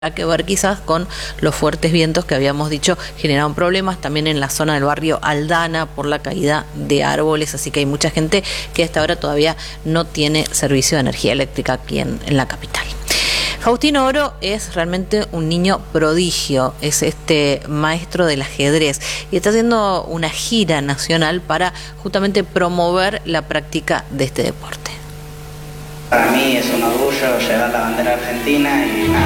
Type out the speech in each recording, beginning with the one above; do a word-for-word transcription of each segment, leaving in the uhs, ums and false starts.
que ver quizás con los fuertes vientos que habíamos dicho generaron problemas también en la zona del barrio Aldana por la caída de árboles, así que hay mucha gente que hasta ahora todavía no tiene servicio de energía eléctrica aquí en, en la capital. Faustino Oro es realmente un niño prodigio, es este maestro del ajedrez y está haciendo una gira nacional para justamente promover la práctica de este deporte. Para mí es un orgullo llevar la bandera argentina y nada,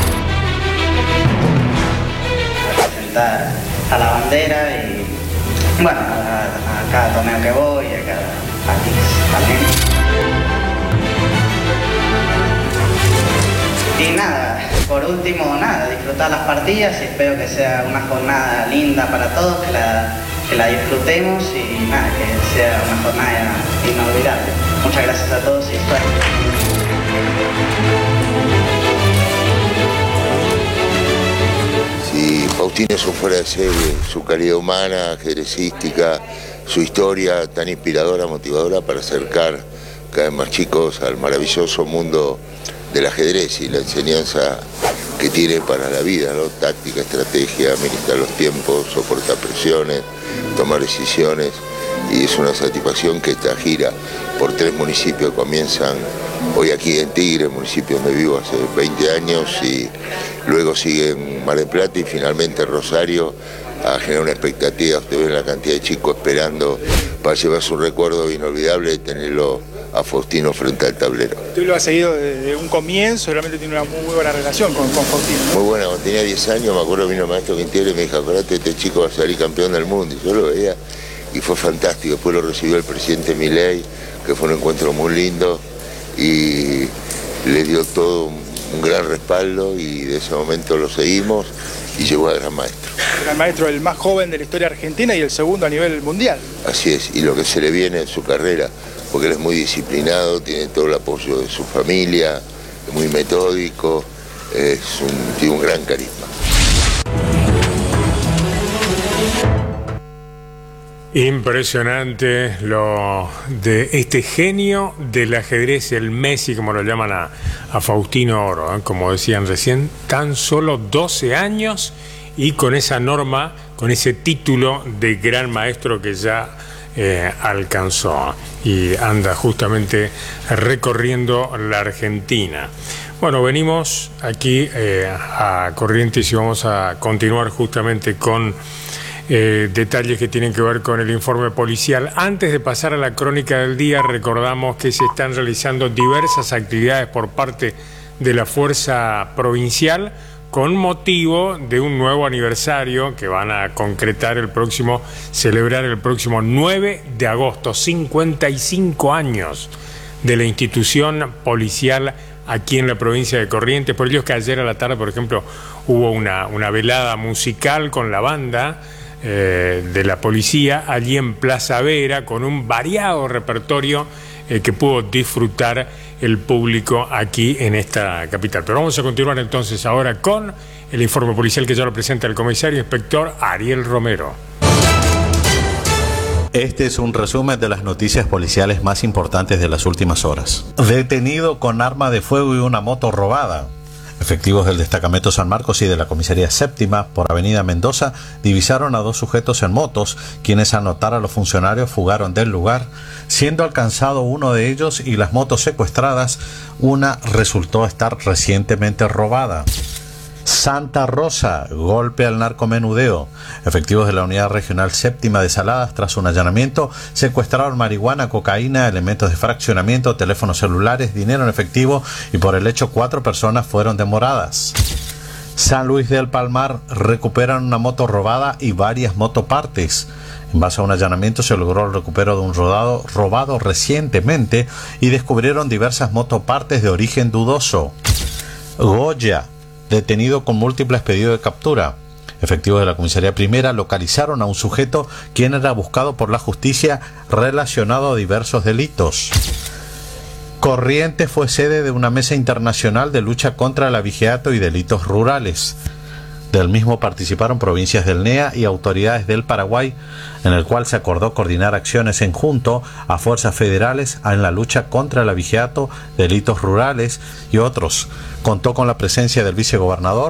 representar a la bandera y bueno, a, a cada torneo que voy, a cada país también. Y nada, por último, nada, disfrutar las partidas y espero que sea una jornada linda para todos, que la, que la disfrutemos y nada, que sea una jornada inolvidable. Muchas gracias a todos y suerte. Sí, Faustino es un fuera de serie, su calidad humana, ajedrecística, su historia tan inspiradora, motivadora para acercar cada vez más chicos al maravilloso mundo del ajedrez y la enseñanza que tiene para la vida, ¿no? Táctica, estrategia, administrar los tiempos, soportar presiones, tomar decisiones, y es una satisfacción que esta gira por tres municipios comienzan hoy aquí en Tigre, municipio donde vivo hace veinte años, y luego sigue en Mar del Plata y finalmente en Rosario, a generar una expectativa. Usted ve la cantidad de chicos esperando para llevarse un recuerdo inolvidable de tenerlo a Faustino frente al tablero. Tú lo has seguido desde un comienzo, realmente tiene una muy buena relación con, con Faustino, ¿no? Muy buena, cuando tenía diez años me acuerdo vino el maestro Quintiero y me dijo, acordate, este chico va a salir campeón del mundo, y yo lo veía y fue fantástico. Después lo recibió el presidente Milei, que fue un encuentro muy lindo y le dio todo un, un gran respaldo, y de ese momento lo seguimos y llegó a gran maestro. El gran maestro, el más joven de la historia argentina y el segundo a nivel mundial. Así es, y lo que se le viene en su carrera, porque él es muy disciplinado, tiene todo el apoyo de su familia, es muy metódico, es un, tiene un gran carisma. Impresionante lo de este genio del ajedrez, el Messi, como lo llaman a, a Faustino Oro, ¿eh? Como decían recién, tan solo doce años y con esa norma, con ese título de gran maestro que ya eh, alcanzó y anda justamente recorriendo la Argentina. Bueno, venimos aquí eh, a Corrientes y vamos a continuar justamente con Eh, detalles que tienen que ver con el informe policial. Antes de pasar a la crónica del día, recordamos que se están realizando diversas actividades por parte de la Fuerza Provincial con motivo de un nuevo aniversario que van a concretar el próximo, celebrar el próximo nueve de agosto, cincuenta y cinco años de la institución policial aquí en la provincia de Corrientes. Por ello es que ayer a la tarde, por ejemplo, hubo una, una velada musical con la banda Eh, de la policía allí en Plaza Vera, con un variado repertorio eh, que pudo disfrutar el público aquí en esta capital. Pero vamos a continuar entonces ahora con el informe policial que ya lo presenta el comisario inspector Ariel Romero. Este es un resumen de las noticias policiales más importantes de las últimas horas. Detenido con arma de fuego y una moto robada. Efectivos del destacamento San Marcos y de la comisaría séptima por Avenida Mendoza divisaron a dos sujetos en motos, quienes al notar a los funcionarios fugaron del lugar, siendo alcanzado uno de ellos y las motos secuestradas, una resultó estar recientemente robada. Santa Rosa, golpe al narcomenudeo. Efectivos de la unidad regional séptima de Saladas, tras un allanamiento, secuestraron marihuana, cocaína, elementos de fraccionamiento, teléfonos celulares, dinero en efectivo, y por el hecho cuatro personas fueron demoradas. San Luis del Palmar, recuperan una moto robada y varias motopartes. En base a un allanamiento se logró el recupero de un rodado robado recientemente y descubrieron diversas motopartes de origen dudoso. Goya, detenido con múltiples pedidos de captura. Efectivos de la comisaría primera localizaron a un sujeto quien era buscado por la justicia relacionado a diversos delitos. Corrientes fue sede de una mesa internacional de lucha contra el abigeato y delitos rurales. Del mismo participaron provincias del N E A y autoridades del Paraguay, en el cual se acordó coordinar acciones en junto a fuerzas federales en la lucha contra el abigeato, delitos rurales y otros. Contó con la presencia del vicegobernador